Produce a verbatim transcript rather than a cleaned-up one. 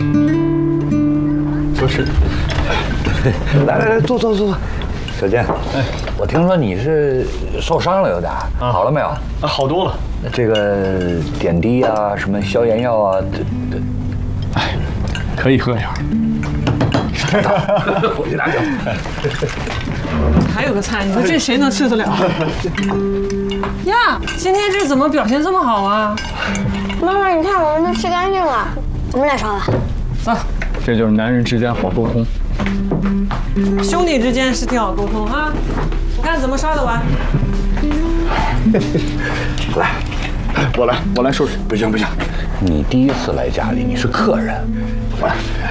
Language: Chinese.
不是。 来来来，坐坐坐坐。小健，哎，我听说你是受伤了，有点，好了没有？ 啊，好多了。 这个点滴啊，什么消炎药啊，这这， 哎，可以喝点儿。 我去拿酒。 还有个菜，你说这谁能吃得了？呀，今天这怎么表现这么好啊？ 妈妈，你看我们都吃干净了，我们俩烧吧。 啊，这就是男人之间好沟通。 兄弟之间是挺好沟通哈。你看怎么烧的完？ 来， 我来，我来收拾。 不行不行，你第一次来家里，你是客人。我来。